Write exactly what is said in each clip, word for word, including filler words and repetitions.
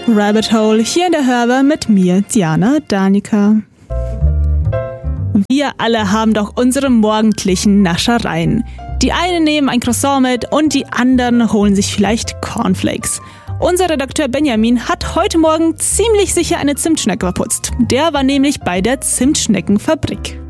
Rabbit Hole hier in der Hörbar mit mir, Diana Danica. Wir alle haben doch unsere morgendlichen Naschereien. Die einen nehmen ein Croissant mit und die anderen holen sich vielleicht Cornflakes. Unser Redakteur Benjamin hat heute Morgen ziemlich sicher eine Zimtschnecke verputzt. Der war nämlich bei der Zimtschneckenfabrik.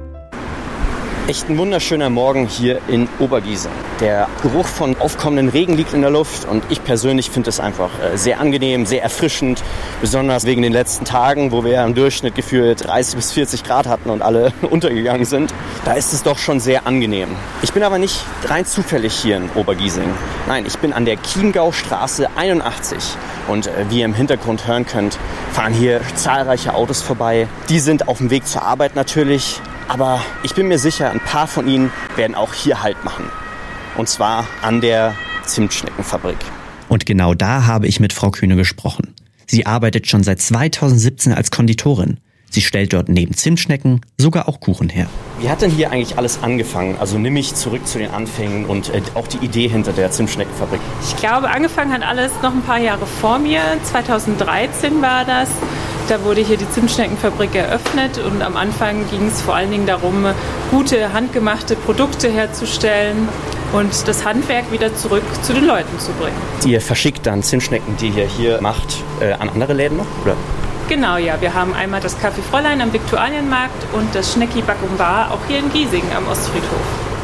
Echt ein wunderschöner Morgen hier in Obergiesing. Der Geruch von aufkommenden Regen liegt in der Luft und ich persönlich finde es einfach sehr angenehm, sehr erfrischend. Besonders wegen den letzten Tagen, wo wir ja im Durchschnitt gefühlt dreißig bis vierzig Grad hatten und alle untergegangen sind. Da ist es doch schon sehr angenehm. Ich bin aber nicht rein zufällig hier in Obergiesing. Nein, ich bin an der Chiemgaustraße einundachtzig. Und äh, wie ihr im Hintergrund hören könnt, fahren hier zahlreiche Autos vorbei. Die sind auf dem Weg zur Arbeit natürlich. Aber ich bin mir sicher, ein paar von ihnen werden auch hier Halt machen. Und zwar an der Zimtschneckenfabrik. Und genau da habe ich mit Frau Kühne gesprochen. Sie arbeitet schon seit zweitausendsiebzehn als Konditorin. Sie stellt dort neben Zimtschnecken sogar auch Kuchen her. Wie hat denn hier eigentlich alles angefangen? Also nimm mich zurück zu den Anfängen und äh, auch die Idee hinter der Zimtschneckenfabrik. Ich glaube, angefangen hat alles noch ein paar Jahre vor mir. zweitausenddreizehn war das. Da wurde hier die Zimtschneckenfabrik eröffnet und am Anfang ging es vor allen Dingen darum, gute handgemachte Produkte herzustellen und das Handwerk wieder zurück zu den Leuten zu bringen. Ihr verschickt dann Zimtschnecken, die ihr hier macht, äh, an andere Läden noch, oder? Genau, ja. Wir haben einmal das Café Fräulein am Viktualienmarkt und das Schnecki Back und Bar auch hier in Giesing am Ostfriedhof.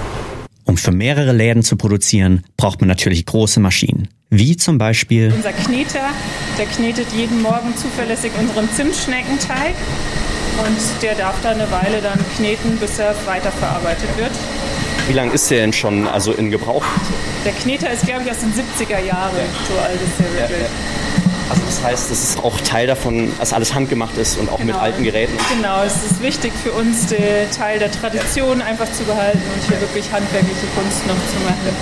Um für mehrere Läden zu produzieren, braucht man natürlich große Maschinen. Wie zum Beispiel unser Kneter, der knetet jeden Morgen zuverlässig unseren Zimtschneckenteig und der darf da eine Weile dann kneten, bis er weiterverarbeitet wird. Wie lange ist der denn schon also in Gebrauch? Der Kneter ist, glaube ich, aus den siebziger Jahren, so alt ist der wirklich. Ja, ja. Also das heißt, das ist auch Teil davon, dass alles handgemacht ist und auch genau. Mit alten Geräten. Genau, es ist wichtig für uns, den Teil der Tradition einfach zu behalten und hier wirklich handwerkliche Kunst noch zu machen.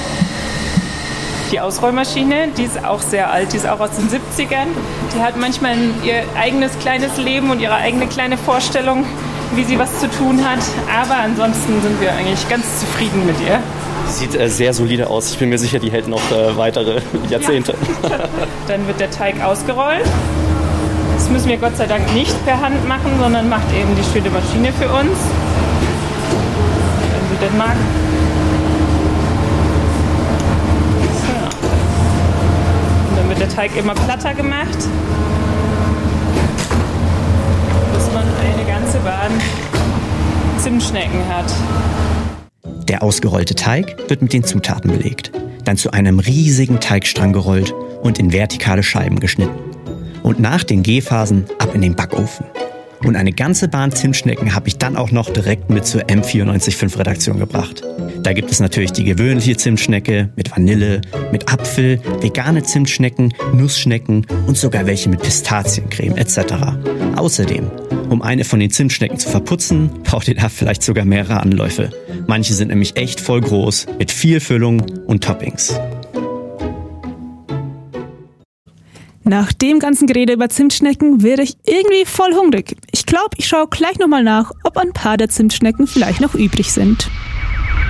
Die Ausrollmaschine, die ist auch sehr alt, die ist auch aus den siebzigern. Die hat manchmal ihr eigenes kleines Leben und ihre eigene kleine Vorstellung, wie sie was zu tun hat. Aber ansonsten sind wir eigentlich ganz zufrieden mit ihr. Sieht äh, sehr solide aus. Ich bin mir sicher, die hält noch äh, weitere Jahrzehnte. Ja. Dann wird der Teig ausgerollt. Das müssen wir Gott sei Dank nicht per Hand machen, sondern macht eben die schöne Maschine für uns. Wenn du denn magst. So. Und dann wird der Teig immer platter gemacht, bis man eine ganze Bahn Zimtschnecken hat. Der ausgerollte Teig wird mit den Zutaten belegt, dann zu einem riesigen Teigstrang gerollt und in vertikale Scheiben geschnitten. Und nach den Gehphasen ab in den Backofen. Und eine ganze Bahn Zimtschnecken habe ich dann auch noch direkt mit zur M vierundneunzig Komma fünf Redaktion gebracht. Da gibt es natürlich die gewöhnliche Zimtschnecke mit Vanille, mit Apfel, vegane Zimtschnecken, Nussschnecken und sogar welche mit Pistaziencreme et cetera. Außerdem, um eine von den Zimtschnecken zu verputzen, braucht ihr da vielleicht sogar mehrere Anläufe. Manche sind nämlich echt voll groß, mit viel Füllung und Toppings. Nach dem ganzen Gerede über Zimtschnecken werde ich irgendwie voll hungrig. Ich glaube, ich schaue gleich nochmal nach, ob ein paar der Zimtschnecken vielleicht noch übrig sind.